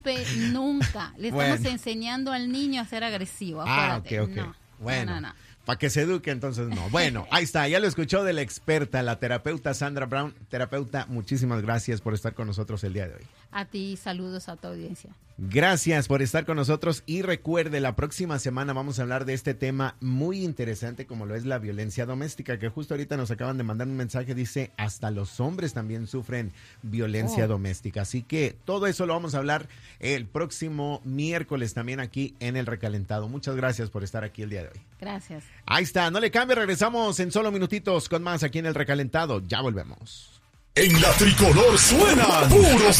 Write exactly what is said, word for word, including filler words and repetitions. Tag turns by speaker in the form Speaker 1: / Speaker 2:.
Speaker 1: Nunca. Le estamos
Speaker 2: Bueno.
Speaker 1: enseñando al niño a ser agresivo.
Speaker 2: Ah,
Speaker 1: Acuérdate.
Speaker 2: ok, ok.
Speaker 1: No,
Speaker 2: Bueno.
Speaker 1: no, no, no.
Speaker 2: Para que se eduque, entonces no. Bueno, ahí está, ya lo escuchó de la experta, la terapeuta Sandra Brown. Terapeuta, muchísimas gracias por estar con nosotros el día de hoy.
Speaker 1: A ti, saludos a tu audiencia.
Speaker 2: Gracias por estar con nosotros y recuerde, la próxima semana vamos a hablar de este tema muy interesante como lo es la violencia doméstica, que justo ahorita nos acaban de mandar un mensaje, dice, hasta los hombres también sufren violencia
Speaker 1: Oh.
Speaker 2: doméstica. Así que todo eso lo vamos a hablar el próximo miércoles también aquí en El Recalentado. Muchas gracias por estar aquí el día de hoy.
Speaker 1: Gracias.
Speaker 2: Ahí está, no le cambie, regresamos en solo minutitos con más aquí en El Recalentado. Ya volvemos.
Speaker 3: En la tricolor suenan puros